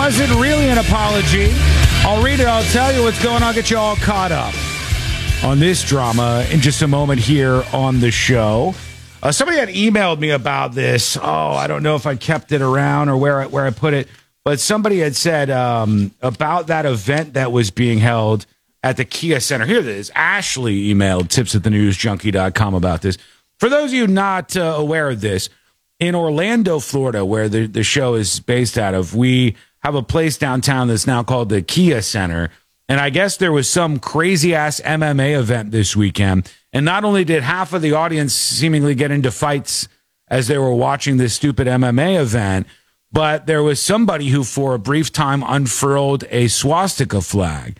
Was it really an apology? I'll read it. I'll tell you what's going on. Get you all caught up on this drama in just a moment here on the show. Somebody had emailed me about this. Oh, I don't know if I kept it around or where I put it, but somebody had said about that event that was being held at the Kia Center. Here it is. Ashley emailed tipsathenewsjunkie.com about this. For those of you not aware of this, in Orlando, Florida, where the show is based out of, we have a place downtown that's now called the Kia Center. And I guess there was some crazy-ass MMA event this weekend. And not only did half of the audience seemingly get into fights as they were watching this stupid MMA event, but there was somebody who, for a brief time, unfurled a swastika flag.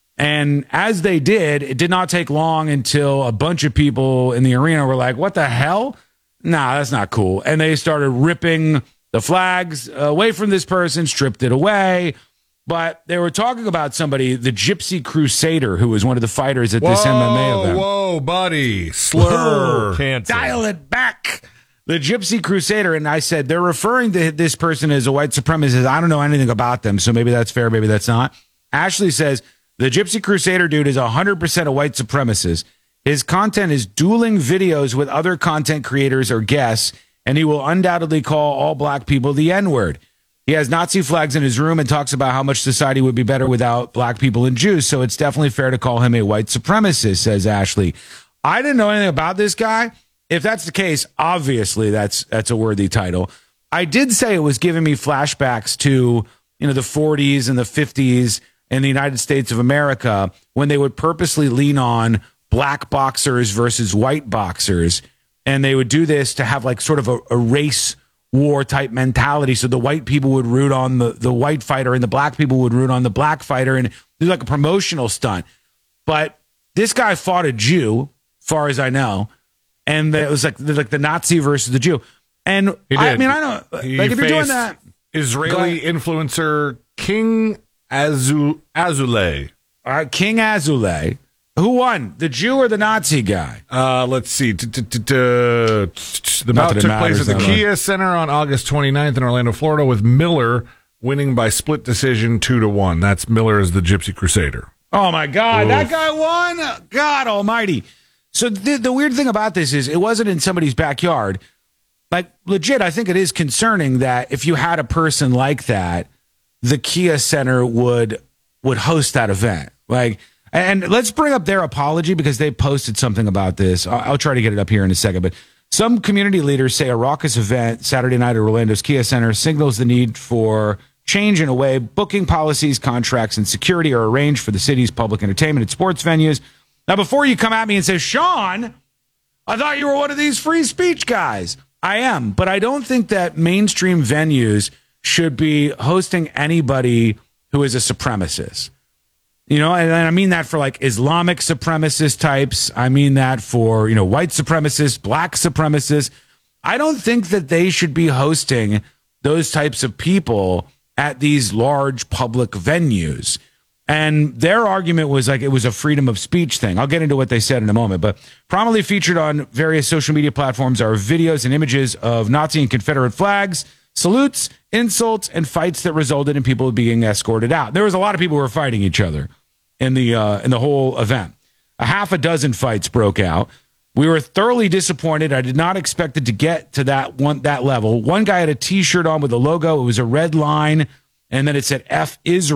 And as they did, it did not take long until a bunch of people in the arena were like, what the hell? Nah, that's not cool. And they started ripping the flags away from this person, stripped it away. But they were talking about somebody, the Gypsy Crusader, who was one of the fighters at this MMA event. Whoa, buddy. Slur. Dial it back. The Gypsy Crusader. And I said, they're referring to this person as a white supremacist. I don't know anything about them, so maybe that's fair, maybe that's not. Ashley says, the Gypsy Crusader dude is 100% a white supremacist. His content is dueling videos with other content creators or guests, and he will undoubtedly call all black people the N-word. He has Nazi flags in his room and talks about how much society would be better without black people and Jews, so it's definitely fair to call him a white supremacist, says Ashley. I didn't know anything about this guy. If that's the case, obviously that's a worthy title. I did say it was giving me flashbacks to, the 40s and the 50s in the United States of America when they would purposely lean on black boxers versus white boxers. And they would do this to have like sort of a race war type mentality. So the white people would root on the white fighter and the black people would root on the black fighter. And do like a promotional stunt. But this guy fought a Jew, far as I know. And it was like the Nazi versus the Jew. And I don't like if you're doing that. Israeli influencer King Azulay. All right, King Azulay. Who won, the Jew or the Nazi guy? Let's see. The bout took place at the Kia Center on August 29th in Orlando, Florida, with Miller winning by split decision 2-1. That's Miller as the Gypsy Crusader. Oh, my God. Oof. That guy won? God almighty. So the weird thing about this is it wasn't in somebody's backyard. Like, legit, I think it is concerning that if you had a person like that, the Kia Center would host that event. Like, and let's bring up their apology because they posted something about this. I'll try to get it up here in a second. But some community leaders say a raucous event Saturday night at Orlando's Kia Center signals the need for change in a way booking policies, contracts, and security are arranged for the city's public entertainment and sports venues. Now, before you come at me and say, Sean, I thought you were one of these free speech guys. I am, but I don't think that mainstream venues should be hosting anybody who is a supremacist. And I mean that for like Islamic supremacist types. I mean that for, white supremacists, black supremacists. I don't think that they should be hosting those types of people at these large public venues. And their argument was like it was a freedom of speech thing. I'll get into what they said in a moment. But prominently featured on various social media platforms are videos and images of Nazi and Confederate flags, salutes, insults, and fights that resulted in people being escorted out. There was a lot of people who were fighting each other in the whole event. A half a dozen fights broke out. We were thoroughly disappointed. I did not expect it to get to that level. One guy had a T-shirt on with a logo. It was a red line, and then it said F Israel.